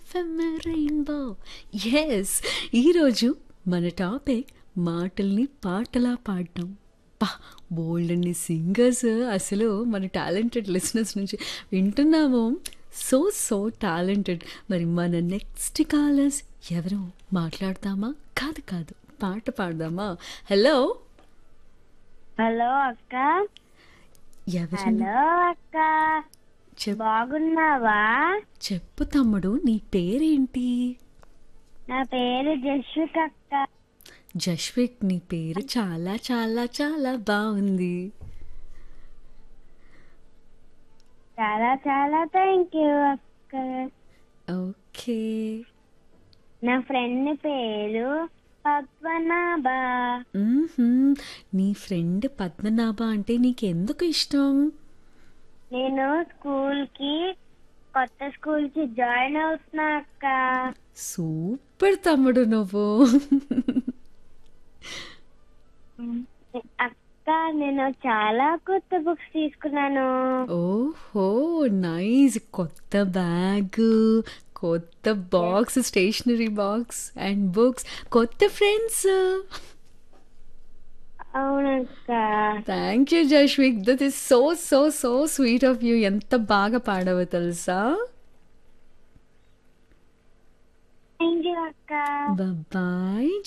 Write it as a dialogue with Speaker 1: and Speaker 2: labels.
Speaker 1: FM rainbow. Yes, ఈరోజు మన topic మాటల్ని పాటలా పాడటం. పా, బోల్డ్ అన్ని సింగర్స్ అసలు మన టాలెంటెడ్ లిసనర్స్ నుంచి వింటున్నాము. So so talented. మరి మన నెక్స్ట్ కాలర్స్ ఎవరు మాట్లాడతామా? కాదు కాదు, పాట పాడదామా? హలో,
Speaker 2: హలో అక్క.
Speaker 1: ఎవరు?
Speaker 2: హలో అక్క, బాగున్నావా?
Speaker 1: చెప్పు తమ్ముడు, నీ పేరేంటి?
Speaker 2: నా పేరు జస్విక్ అక్క.
Speaker 1: జశ్విక్, నీ పేరు చాలా చాలా చాలా బాగుంది.
Speaker 2: చాలా చాలా థ్యాంక్ యూ అక్క.
Speaker 1: ఓకే.
Speaker 2: నా ఫ్రెండ్ పేరు పద్మనాభ.
Speaker 1: మ్మ్హ్మ్. నీ ఫ్రెండ్ పద్మనాభ అంటే నీకెందుకు ఇష్టం?
Speaker 2: నేను కొత్త స్కూల్ కి జాయిన్ అవుతున్నా అక్క.
Speaker 1: సూపర్ తమ్ముడు నువ్వు.
Speaker 2: అక్క, నేను చాలా కొత్త బుక్స్ తీసుకున్నాను.
Speaker 1: ఓహో, నైస్. కొత్త బ్యాగ్, కొత్త box, stationery box and books, కొత్త ఫ్రెండ్స్.
Speaker 2: అవునక్క.
Speaker 1: Thank you Jashwik, that is so so so sweet of you. ఎంత బాగా పాడవో తెలుసా?
Speaker 2: థ్యాంక్ యూ అక్క.
Speaker 1: బాయ్